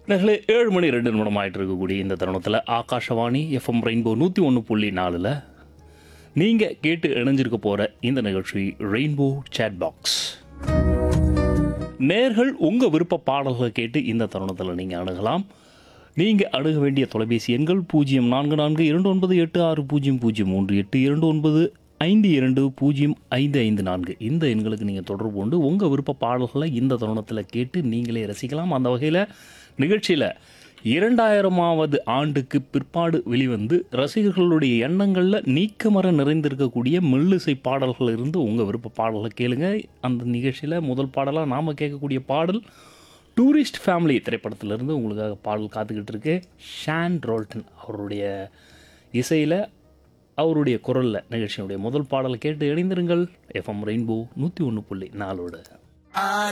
நேர்களே 7 மணி 2 நிமிடம் ஆயிட்டு இருக்கக்கூடிய இந்த தருணத்தில் ஆகாஷவாணி எஃப்எம் ரெயின்போ 101.4 நீங்கள் கேட்டு இணைஞ்சிருக்க போகிற இந்த நிகழ்ச்சி ரெயின்போ சேட் பாக்ஸ். நேர்கள் உங்கள் விருப்ப பாடல்களை கேட்டு இந்த தருணத்தில் நீங்கள் அணுகலாம். நீங்கள் அணுக வேண்டிய தொலைபேசி எண்கள் 044298600038 29520554 இந்த எண்களுக்கு நீங்கள் தொடர்பு கொண்டு உங்கள் விருப்ப பாடல்களை இந்த தருணத்தில் கேட்டு நீங்களே ரசிக்கலாம். அந்த வகையில் நிகழ்ச்சியில் 2000ஆவது ஆண்டுக்கு பிற்பாடு வெளிவந்து ரசிகர்களுடைய எண்ணங்களில் நீக்கமர நிறைந்திருக்கக்கூடிய மெல்லிசை பாடல்கள் இருந்து உங்கள் விருப்ப பாடல்களை கேளுங்க. அந்த நிகழ்ச்சியில் முதல் பாடலாக நாம் கேட்கக்கூடிய பாடல் டூரிஸ்ட் ஃபேமிலி திரைப்படத்திலிருந்து உங்களுக்காக பாடல் காத்துக்கிட்டு இருக்கு. ஷான் ரோல்டன் அவருடைய இசையில் அவருடைய குரலில் நிகழ்ச்சியினுடைய முதல் பாடலை கேட்டு இணைந்திருங்கள். FM rainbow 101.4.